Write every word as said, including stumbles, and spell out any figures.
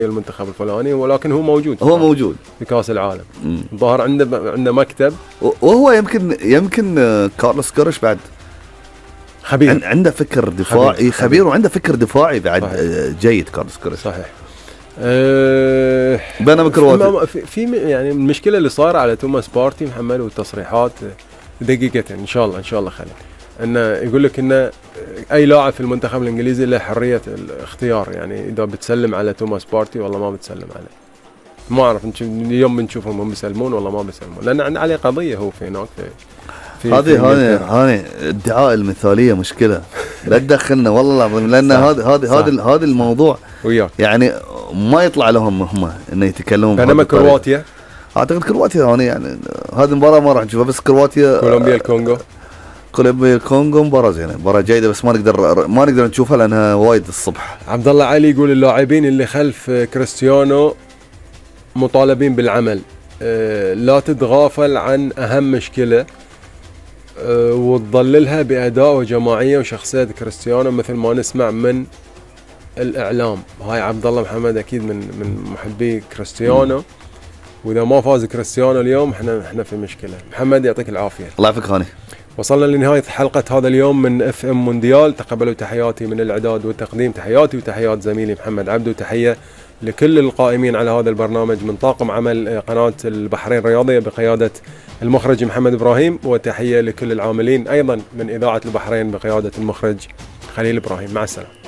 المنتخب الفلاني، ولكن هو موجود هو موجود في كاس العالم. الظاهر عنده عنده مكتب، وهو يمكن يمكن كارلوس كورش بعد خبير، عنده فكر دفاعي خبير, خبير وعنده فكر دفاعي بعد. صحيح. جيد كارلوس كورش. صحيح. أه بينما كرواتيا في, في يعني المشكله اللي صار على توماس بارتي محمد والتصريحات دقيقه ان شاء الله ان شاء الله خلينا انه يقول لك انه اي لاعب في المنتخب الانجليزي له حريه الاختيار، يعني اذا بتسلم على توماس بارتي والله ما بتسلم عليه. ما اعرف اليوم بنشوفهم هم بيسلمون والله ما بيسلمون، لان عليه قضيه هو في هناك في هذه هذه هذه ادعاء المثاليه مشكله لا تدخلنا والله العظيم، لان هذا هذا هذا هذا الموضوع وياك يعني ما يطلع لهم هم انه يتكلمون. بينما كرواتيا اعتقد كرواتيا هون يعني هذه المباراه ما راح نشوفها، بس كرواتيا كولومبيا الكونغو كولومبيا الكونغو مباراه زينه مباراه جيده، بس ما نقدر ما نقدر نشوفها لانها وايد الصبح. عبد الله علي يقول اللاعبين اللي خلف كريستيانو مطالبين بالعمل، أه لا تتغافل عن اهم مشكله أه وتضللها باداء وجماعيه وشخصيه كريستيانو مثل ما نسمع من الاعلام. هاي عبد الله محمد اكيد من من محبي كريستيانو م. واذا ما فاز كريستيانو اليوم احنا احنا في مشكله. محمد يعطيك العافيه. الله يعافيك هاني. وصلنا لنهايه حلقه هذا اليوم من اف ام مونديال. تقبلوا تحياتي من الاعداد والتقديم، تحياتي وتحيات زميلي محمد عبدو، تحيه لكل القائمين على هذا البرنامج من طاقم عمل قناه البحرين الرياضيه بقياده المخرج محمد ابراهيم، وتحيه لكل العاملين ايضا من اذاعه البحرين بقياده المخرج خليل ابراهيم. مع السلامه.